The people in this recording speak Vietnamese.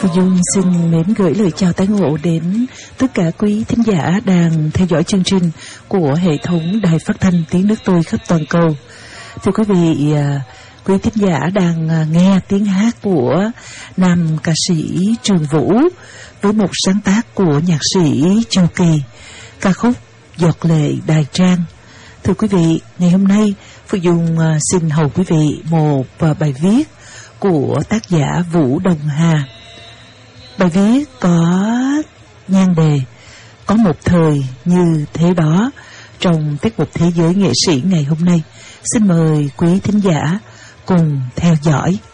Phu Dung xin mến gửi lời chào tái ngộ đến tất cả quý thính giả đang theo dõi chương trình của hệ thống Đài Phát thanh Tiếng Nước Tôi khắp toàn cầu. Thưa quý vị, quý thính giả đang nghe tiếng hát của nam ca sĩ Trường Vũ với một sáng tác của nhạc sĩ Châu Kỳ, ca khúc Giọt Lệ Đài Trang. Thưa quý vị, ngày hôm nay Phu Dung xin hầu quý vị một bài viết của tác giả Vũ Đồng Hà. Bài viết có nhan đề Có một thời như thế đó trong tiết mục Thế giới nghệ sĩ ngày hôm nay. Xin mời quý thính giả cùng theo dõi.